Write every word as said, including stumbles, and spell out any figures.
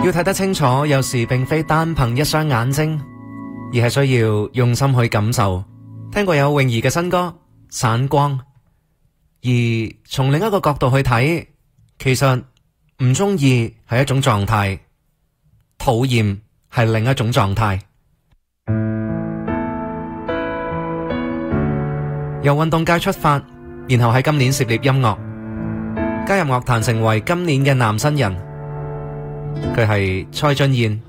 要睇得清楚，有時並非單憑一雙眼睛，而係需要用心去感受。聽過有泳兒嘅新歌《散光》，而從另一個角度去睇，其實唔中意係一種狀態，討厭係另一種狀態。由運動界出發，然後喺今年涉獵音樂，加入樂壇成為今年嘅男新人。佢係蔡俊彥。